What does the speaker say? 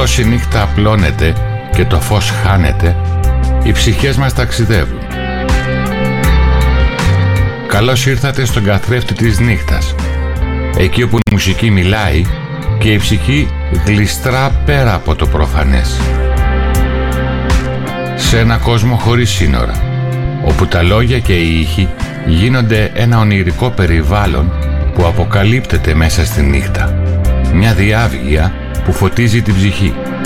Καθώς η νύχτα απλώνεται και το φως χάνεται, οι ψυχές μας ταξιδεύουν. Καλώς ήρθατε στον καθρέφτη της νύχτας, εκεί όπου η μουσική μιλάει και η ψυχή γλιστρά πέρα από το προφανές. Σε ένα κόσμο χωρίς σύνορα, όπου τα λόγια και οι ήχοι γίνονται ένα ονειρικό περιβάλλον που αποκαλύπτεται μέσα στη νύχτα. Μια διάβγεια που φωτίζει την ψυχή.